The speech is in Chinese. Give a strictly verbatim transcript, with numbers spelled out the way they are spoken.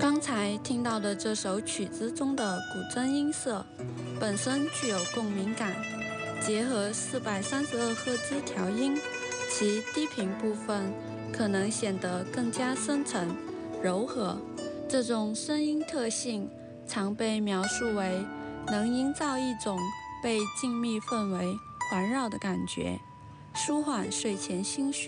刚才听到的这首曲子中的古筝音色本身具有共鸣感，结合四百三十二赫兹调音，其低频部分可能显得更加深沉、柔和。这种声音特性常被描述为能营造一种被静谧氛围环绕的感觉，舒缓睡前心绪。